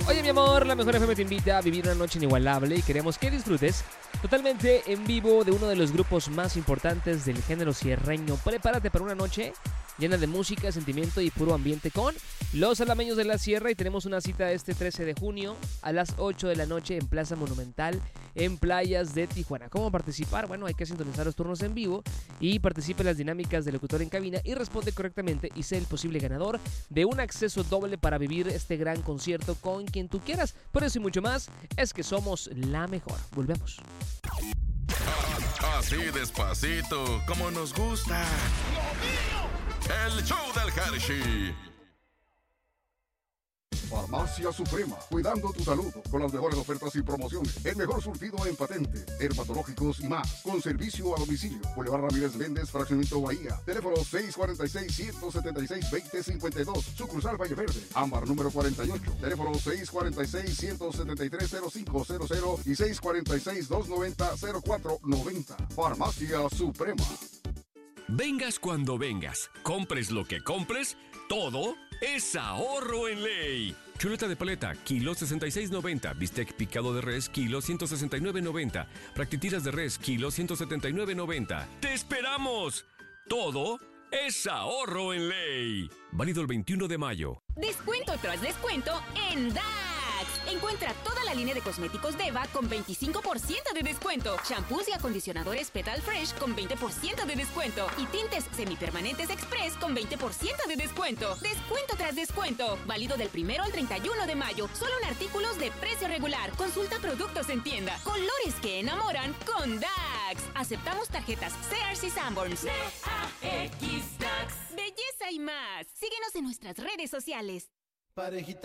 Oye, mi amor, la Mejor FM te invita a vivir una noche inigualable y queremos que disfrutes totalmente en vivo de uno de los grupos más importantes del género sierreño. Prepárate para una noche llena de música, sentimiento y puro ambiente con los Alameños de la Sierra, y tenemos una cita este 13 de junio a las 8 de la noche en Plaza Monumental en Playas de Tijuana. ¿Cómo participar? Bueno, hay que sintonizar los turnos en vivo y participe en las dinámicas del locutor en cabina y responde correctamente y sé el posible ganador de un acceso doble para vivir este gran concierto con quien tú quieras. Por eso y mucho más, es que somos la mejor. Volvemos. Así despacito, como nos gusta. El show del Hershey. Farmacia Suprema, cuidando tu salud con las mejores ofertas y promociones. El mejor surtido en patente, dermatológicos y más. Con servicio a domicilio. Boulevard Ramírez Méndez, Fraccionamiento Bahía. Teléfono 646-176-2052. Sucursal Valle Verde. Ámbar número 48. Teléfono 646-173-0500 y 646-290-0490. Farmacia Suprema. Vengas cuando vengas, compres lo que compres, todo es ahorro en ley. Chuleta de paleta, kilo 66.90. Bistec picado de res, kilo 169.90. Practitiras de res, kilo 179.90. ¡Te esperamos! Todo es ahorro en ley. Válido el 21 de mayo. Descuento tras descuento en DAX. Encuentra toda la línea de cosméticos Deva con 25% de descuento. Shampoos y acondicionadores Petal Fresh con 20% de descuento. Y tintes semipermanentes Express con 20% de descuento. Descuento tras descuento. Válido del 1 al 31 de mayo. Solo en artículos de precio regular. Consulta productos en tienda. Colores que enamoran con DAX. Aceptamos tarjetas Sears y Sanborns. DAX. Belleza y más. Síguenos en nuestras redes sociales. Parejita.